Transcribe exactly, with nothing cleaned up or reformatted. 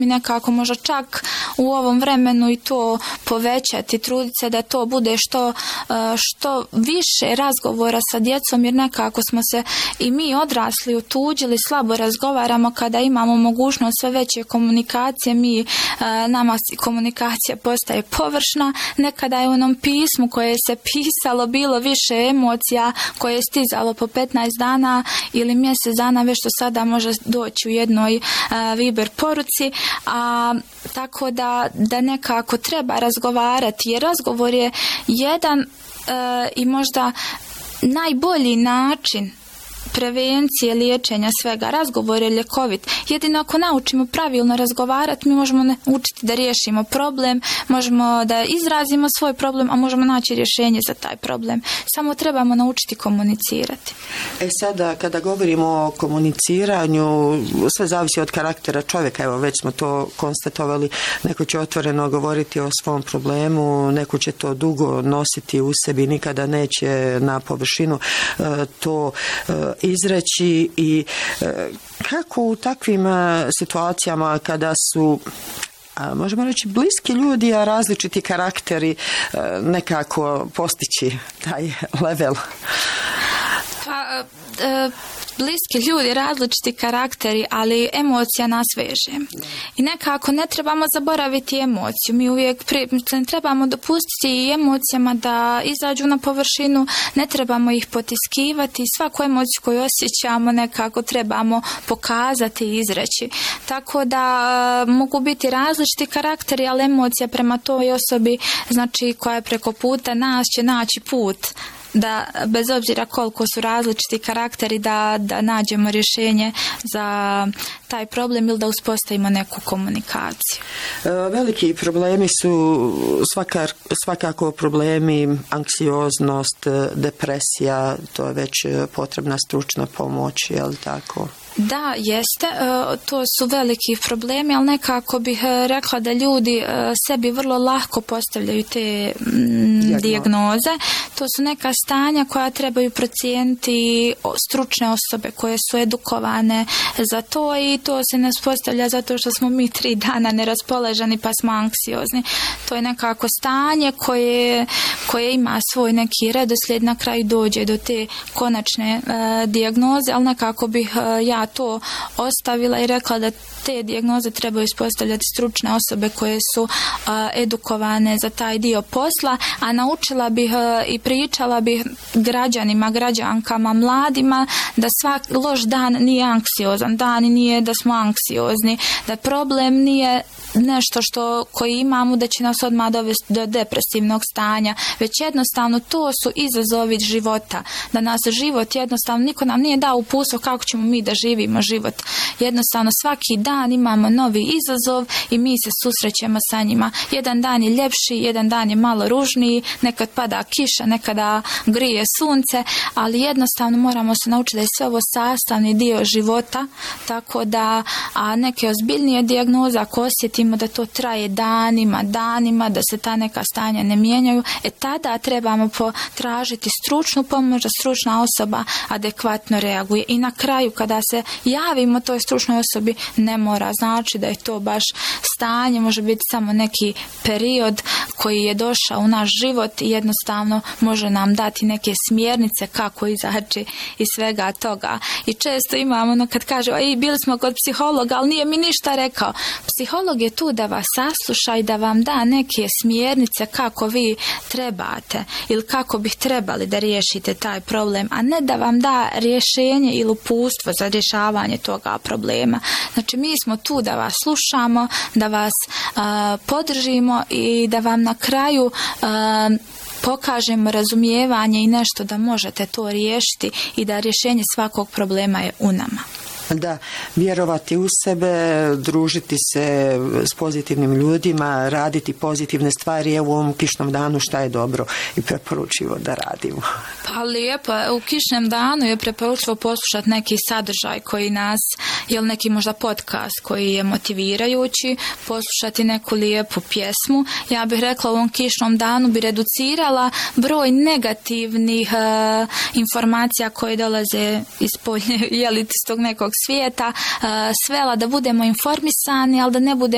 i nekako možda čak u ovom vremenu i to povećati, truditi se da to bude što, što više razgovora sa djecom, jer nekako smo se i mi odrasli otuđili, slabo razgovaramo kada imamo mogućnost sve veće komunikacije, mi, nama komunikacija postaje površna, nekada je u onom pismu koje se pisalo bilo više emocija koje je stizalo po petnaest dana ili mjesec dana, već što sada može doći u jednoj Viber poruci, a tako da, da nekako treba razgovarati, jer razgovor je jedan e, i možda najbolji način prevencije, liječenja svega. Razgovor je ljekovit. Jedino ako naučimo pravilno razgovarati, mi možemo naučiti da riješimo problem, možemo da izrazimo svoj problem, a možemo naći rješenje za taj problem. Samo trebamo naučiti komunicirati. E sada, kada govorimo o komuniciranju, sve zavisi od karaktera čovjeka. Evo, već smo to konstatovali. Neko će otvoreno govoriti o svom problemu, neko će to dugo nositi u sebi, nikada neće na površinu e, to e, izreći. I e, kako u takvim e, situacijama kada su, a možemo reći, bliski ljudi, a različiti karakteri, e, nekako postići taj level? Pa, e, bliski ljudi, različiti karakteri, ali emocija nas veže. I nekako ne trebamo zaboraviti emociju. Mi uvijek pri, trebamo dopustiti i emocijama da izađu na površinu, ne trebamo ih potiskivati. Svaku emociju koju osjećamo nekako trebamo pokazati i izreći. Tako da mogu biti različiti karakteri, ali emocija prema toj osobi, znači koja je preko puta nas, će naći put da bez obzira koliko su različiti karakteri da, da nađemo rješenje za taj problem ili da uspostavimo neku komunikaciju. Veliki problemi su svaka, svakako problemi anksioznost, depresija, to je već potrebna stručna pomoć, je li tako? Da, jeste. To su veliki problemi, ali nekako bih rekla da ljudi sebi vrlo lako postavljaju te dijagnoze. To su neka stanja koja trebaju procijeniti stručne osobe koje su edukovane za to i to se ne uspostavlja zato što smo mi tri dana neraspoloženi pa smo anksiozni. To je nekako stanje koje, koje ima svoj neki redoslijed, na kraju dođe do te konačne dijagnoze, ali nekako bih ja to ostavila i rekla da te dijagnoze trebaju ispostavljati stručne osobe koje su a, edukovane za taj dio posla, a naučila bih a, i pričala bih građanima, građankama, mladima da svak loš dan nije anksiozan dan i nije da smo anksiozni, da problem nije nešto što koji imamo da će nas odmah dovesti do depresivnog stanja, već jednostavno to su izazovi života, da nas život jednostavno, niko nam nije dao uputstvo kako ćemo mi da živimo život. Jednostavno svaki dan imamo novi izazov i mi se susrećemo sa njima. Jedan dan je ljepši, jedan dan je malo ružniji, nekad pada kiša, nekada grije sunce, ali jednostavno moramo se naučiti da je sve ovo sastavni dio života, tako da a neke ozbiljnije dijagnoze, ako osjetimo da to traje danima, danima, da se ta neka stanja ne mijenjaju, e tada trebamo potražiti stručnu pomoć, da stručna osoba adekvatno reaguje. I na kraju, kada se javimo toj stručnoj osobi, ne mora znači da je to baš stanje, može biti samo neki period koji je došao u naš život i jednostavno može nam dati neke smjernice kako izaći iz svega toga. I često imamo ono kad kaže, ej, bili smo kod psihologa, ali nije mi ništa rekao. Psiholog je tu da vas sasluša i da vam da neke smjernice kako vi trebate ili kako bih trebali da riješite taj problem, a ne da vam da rješenje ili uputstvo za rješavanje toga problema. Znači mi smo tu da vas slušamo, da vas a, podržimo i da vam na kraju a, pokažemo razumijevanje i nešto da možete to riješiti i da rješenje svakog problema je u nama. Da, vjerovati u sebe, družiti se s pozitivnim ljudima, raditi pozitivne stvari. Evo u ovom kišnom danu šta je dobro i preporučivo da radimo? Pa lijepo, u kišnem danu je preporučivo poslušati neki sadržaj koji nas, ili neki možda podcast koji je motivirajući, poslušati neku lijepu pjesmu. Ja bih rekla u ovom kišnom danu bi reducirala broj negativnih uh, informacija koje dolaze iz polje, jeli, iz tog nekog svijeta, svela da budemo informisani, ali da ne budemo